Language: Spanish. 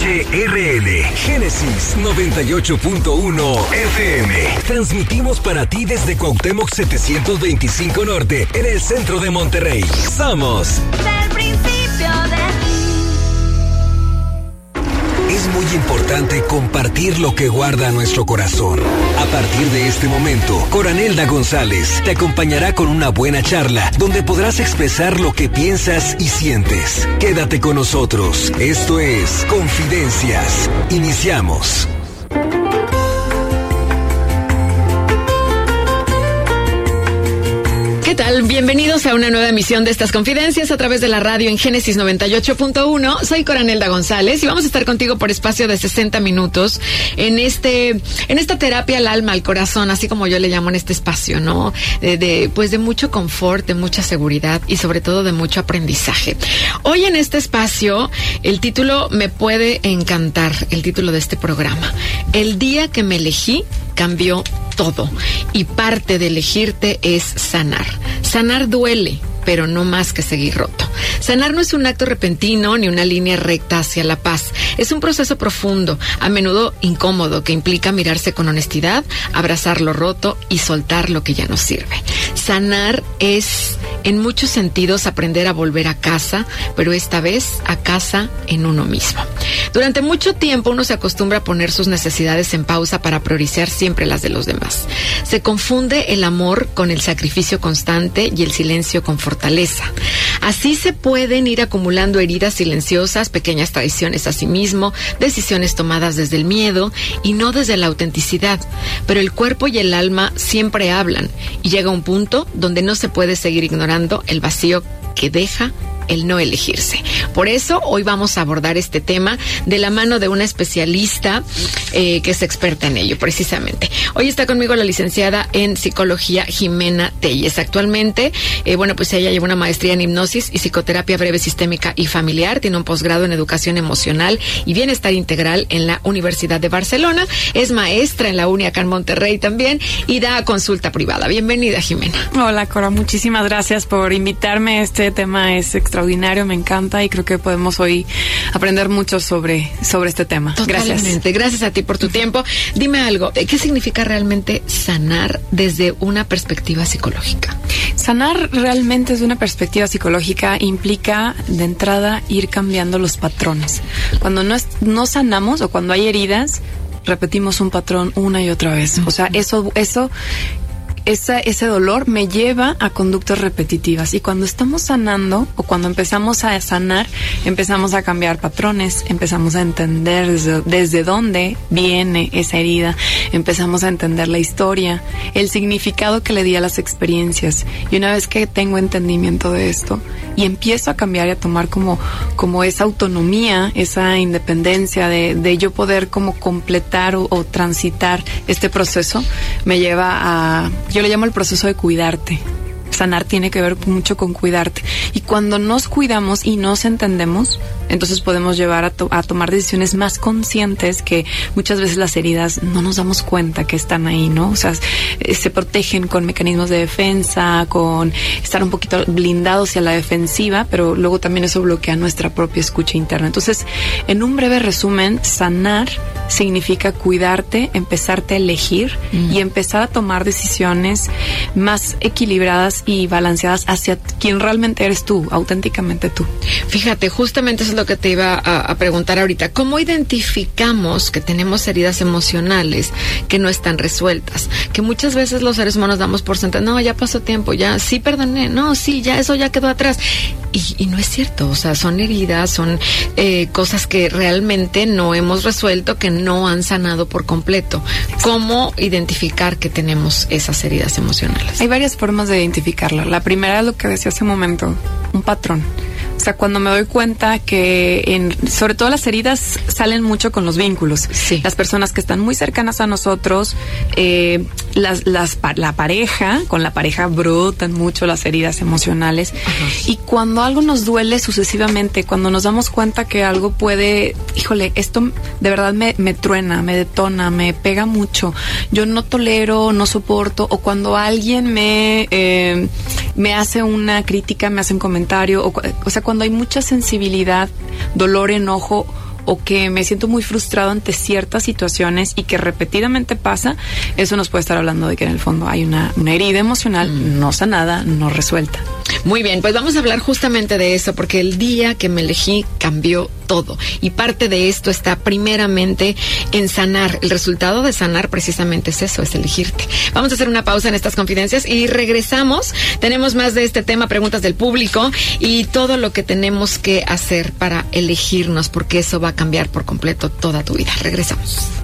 HRL Génesis 98.1 FM. Transmitimos para ti desde Cuauhtémoc 725 Norte, en el centro de Monterrey. Somos del principio de ti. Es muy importante compartir lo que guarda nuestro corazón. A partir de este momento, Coranelda González te acompañará con una buena charla donde podrás expresar lo que piensas y sientes. Quédate con nosotros. Esto es Confidencias. Iniciamos. ¿Qué tal? Bienvenidos a una nueva emisión de estas confidencias a través de la radio en Génesis 98.1. Soy Coranelda González y vamos a estar contigo por espacio de 60 minutos en esta terapia al alma, al corazón, así como yo le llamo en este espacio, ¿no? Pues de mucho confort, de mucha seguridad y sobre todo de mucho aprendizaje. Hoy en este espacio, el título me puede encantar, el título de este programa. El día que me elegí cambió todo, y parte de elegirte es sanar. Sanar duele, pero no más que seguir roto. Sanar no es un acto repentino ni una línea recta hacia la paz. Es un proceso profundo, a menudo incómodo, que implica mirarse con honestidad, abrazar lo roto y soltar lo que ya no sirve. Sanar es, en muchos sentidos, aprender a volver a casa, pero esta vez a casa en uno mismo. Durante mucho tiempo uno se acostumbra a poner sus necesidades en pausa para priorizar siempre las de los demás. Se confunde el amor con el sacrificio constante y el silencio con fortaleza. Así se pueden ir acumulando heridas silenciosas, pequeñas traiciones a sí mismo, decisiones tomadas desde el miedo y no desde la autenticidad. Pero el cuerpo y el alma siempre hablan y llega un punto donde no se puede seguir ignorando el vacío que deja el no elegirse. Por eso hoy vamos a abordar este tema de la mano de una especialista que es experta en ello, precisamente. Hoy está conmigo la licenciada en psicología Jimena Telles. Actualmente, pues ella lleva una maestría en hipnosis y psicoterapia breve sistémica y familiar, tiene un posgrado en educación emocional y bienestar integral en la Universidad de Barcelona, es maestra en la Uni acá en Monterrey también y da consulta privada. Bienvenida, Jimena. Hola, Cora, muchísimas gracias por invitarme. Este tema es extraordinario, me encanta y creo que podemos hoy aprender mucho sobre este tema. Totalmente. Gracias a ti por tu tiempo. Dime algo, ¿qué significa realmente sanar desde una perspectiva psicológica? Sanar realmente desde una perspectiva psicológica implica de entrada ir cambiando los patrones. Cuando no sanamos o cuando hay heridas, repetimos un patrón una y otra vez. O sea, ese dolor me lleva a conductas repetitivas, y cuando estamos sanando o cuando empezamos a sanar, empezamos a cambiar patrones, empezamos a entender desde dónde viene esa herida, empezamos a entender la historia, el significado que le di a las experiencias, y una vez que tengo entendimiento de esto y empiezo a cambiar y a tomar como esa autonomía, esa independencia de yo poder como completar o transitar este proceso, me lleva a... Yo le llamo el proceso de cuidarte. Sanar tiene que ver mucho con cuidarte. Y cuando nos cuidamos y nos entendemos, entonces podemos llevar a tomar decisiones más conscientes, que muchas veces las heridas no nos damos cuenta que están ahí, ¿no? O sea, se protegen con mecanismos de defensa, con estar un poquito blindados hacia la defensiva, pero luego también eso bloquea nuestra propia escucha interna. Entonces, en un breve resumen, sanar significa cuidarte, empezarte a elegir y empezar a tomar decisiones más equilibradas y balanceadas hacia quien realmente eres tú, auténticamente tú. Fíjate, justamente eso es lo que te iba a preguntar ahorita. ¿Cómo identificamos que tenemos heridas emocionales que no están resueltas? Que muchas veces los seres humanos damos por sentado, no, ya pasó tiempo, ya, sí, perdoné, no, sí, ya, eso ya quedó atrás. Y no es cierto, o sea, son heridas, son cosas que realmente no hemos resuelto, que no han sanado por completo. ¿Cómo identificar que tenemos esas heridas emocionales? Hay varias formas de identificarla. La primera es lo que decía hace un momento, un patrón. O sea, cuando me doy cuenta que sobre todo las heridas salen mucho con los vínculos. Sí. Las personas que están muy cercanas a nosotros, la pareja, con la pareja brotan mucho las heridas emocionales. Ajá. Y cuando algo nos duele sucesivamente, cuando nos damos cuenta que algo puede, híjole, esto de verdad me truena, me detona, me pega mucho, yo no tolero, no soporto, o cuando alguien me hace una crítica, me hace un comentario, o sea, cuando hay mucha sensibilidad, dolor, enojo o que me siento muy frustrado ante ciertas situaciones y que repetidamente pasa, eso nos puede estar hablando de que en el fondo hay una herida emocional no sanada, no resuelta. Muy bien, pues vamos a hablar justamente de eso, porque el día que me elegí cambió todo. Y parte de esto está primeramente en sanar. El resultado de sanar precisamente es eso, es elegirte. Vamos a hacer una pausa en estas confidencias y regresamos. Tenemos más de este tema, preguntas del público y todo lo que tenemos que hacer para elegirnos, porque eso va a cambiar por completo toda tu vida. Regresamos.